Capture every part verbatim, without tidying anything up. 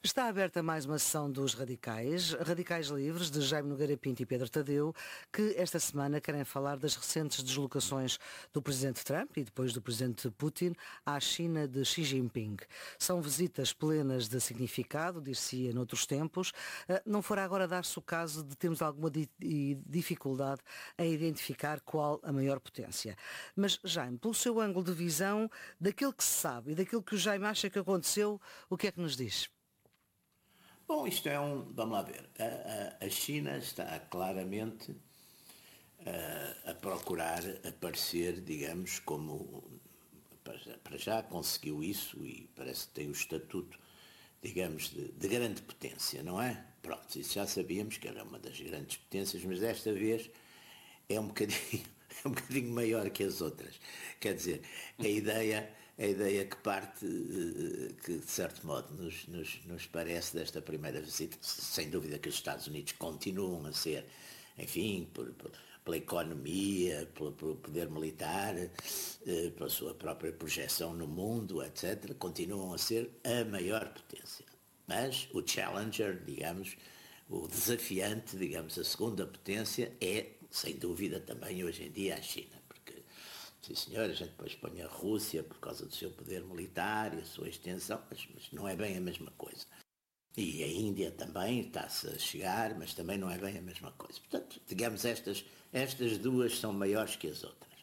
Está aberta mais uma sessão dos Radicais, Radicais Livres, de Jaime Nogueira Pinto e Pedro Tadeu, que esta semana querem falar das recentes deslocações do Presidente Trump e depois do Presidente Putin à China de Xi Jinping. São visitas plenas de significado, dir-se-ia noutros tempos. Não fora agora dar-se o caso de termos alguma dificuldade em identificar qual a maior potência. Mas, Jaime, pelo seu ângulo de visão, daquilo que se sabe e daquilo que o Jaime acha que aconteceu, o que é que nos diz? Bom, isto é um... Vamos lá ver. A, a, a China está claramente a, a procurar aparecer, digamos, como... Para já conseguiu isso e parece que tem o estatuto, digamos, de, de grande potência, não é? Pronto, isso já sabíamos que era uma das grandes potências, mas desta vez é um bocadinho, é um bocadinho maior que as outras. Quer dizer, a ideia, a ideia que parte, que de certo modo nos, nos, nos parece desta primeira visita, sem dúvida que os Estados Unidos continuam a ser, enfim, por, por, pela economia, pelo, pelo poder militar, pela sua própria projeção no mundo, etcétera, continuam a ser a maior potência. Mas o challenger, digamos, o desafiante, digamos, a segunda potência é, sem dúvida, também hoje em dia a China, porque, sim senhor, a gente depois põe a Rússia por causa do seu poder militar e a sua extensão, mas, mas não é bem a mesma coisa. E a Índia também está-se a chegar, mas também não é bem a mesma coisa. Portanto, digamos, estas, estas duas são maiores que as outras.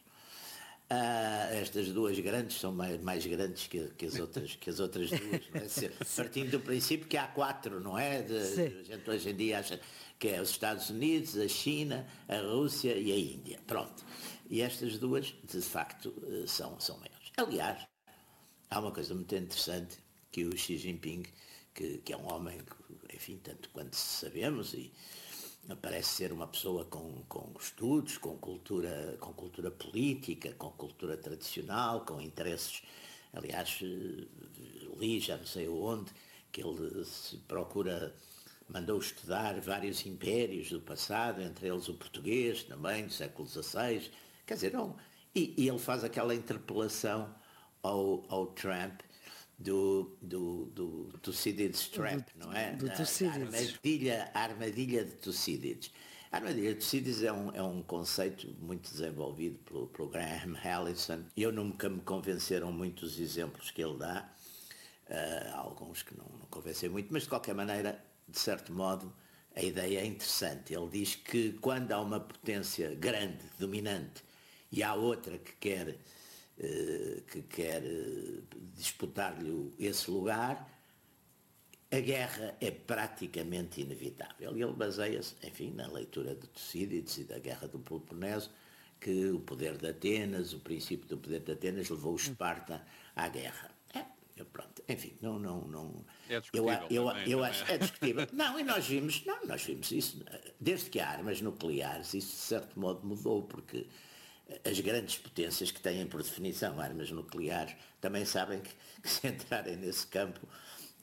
Ah, estas duas grandes são mais, mais grandes que, que, as outras, que as outras duas, não é? Partindo do princípio que há quatro, não é? De, a gente hoje em dia acha que é os Estados Unidos, a China, a Rússia e a Índia. Pronto. E estas duas, de facto, são, são maiores. Aliás, há uma coisa muito interessante que o Xi Jinping, que, que é um homem, enfim, tanto quanto sabemos, e parece ser uma pessoa com, com estudos, com cultura, com cultura política, com cultura tradicional, com interesses. Aliás, li, já não sei onde, que ele se procura, mandou estudar vários impérios do passado, entre eles o português também, do século dezasseis. Quer dizer, não, e, e ele faz aquela interpelação ao, ao Trump, do, do, do Thucydides Trap, do, não é? Do Thucydides. A armadilha, a armadilha de Thucydides. A armadilha de Thucydides é um, é um conceito muito desenvolvido pelo, pelo Graham Allison. Eu nunca me convenceram muito os exemplos que ele dá, uh, alguns que não, não convencem muito, mas de qualquer maneira, de certo modo, a ideia é interessante. Ele diz que quando há uma potência grande, dominante, e há outra que quer... que quer disputar-lhe esse lugar, a guerra é praticamente inevitável. E ele baseia-se, enfim, na leitura de Tucídides e da Guerra do Peloponeso, que o poder de Atenas, o princípio do poder de Atenas levou Esparta à guerra. É, pronto, enfim, não, não, não. É discutível. Eu, eu, também, eu também acho é. é discutível. Não, e nós vimos, não, nós vimos isso, desde que há armas nucleares, isso de certo modo mudou, porque as grandes potências que têm por definição armas nucleares também sabem que, que se entrarem nesse campo